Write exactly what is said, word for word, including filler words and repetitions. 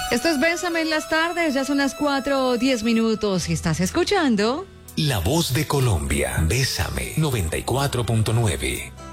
Esto es Bésame en las tardes, ya son las cuatro diez minutos y estás escuchando La Voz de Colombia, Bésame noventa y cuatro punto nueve.